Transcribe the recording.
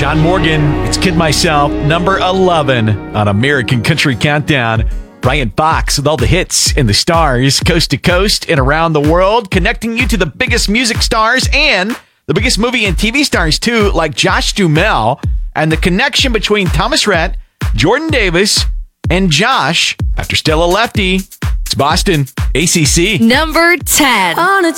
John Morgan, it's Kid Myself, number 11 on American Country Countdown. Brian Fox with all the hits and the stars, coast to coast and around the world, connecting you to the biggest music stars and the biggest movie and TV stars, too, like Josh Duhamel, and the connection between Thomas Rhett, Jordan Davis, and Josh after Stella Lefty. It's Boston, ACC. Number 10. On a